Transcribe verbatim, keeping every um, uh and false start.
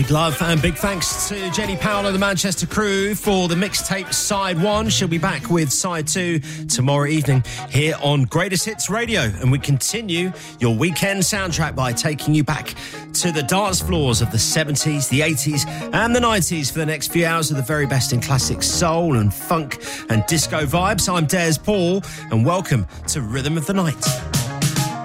Big love and big thanks to Jenny Powell of the Manchester Crew for the mixtape Side one. She'll be back with Side two tomorrow evening here on Greatest Hits Radio. And we continue your weekend soundtrack by taking you back to the dance floors of the seventies, the eighties and the nineties for the next few hours of the very best in classic soul and funk and disco vibes. I'm Des Paul and welcome to Rhythm of the Night.